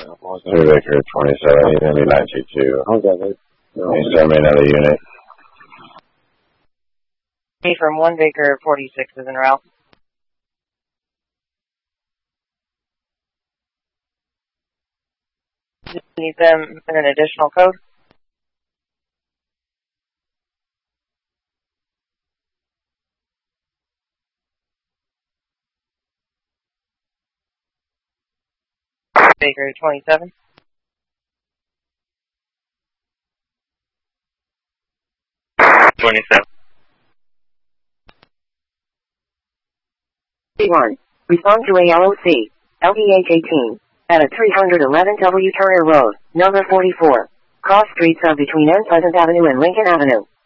3 Baker 27, he's going to be 922. Okay. He's sending me another unit. From 1 Baker 46 is en route. Need them in an additional code? Baker 27. C1. Respond to ALOC. LDH 18. At a 311 W Turner Road, number 44. Cross streets of between N Pleasant Avenue and Lincoln Avenue.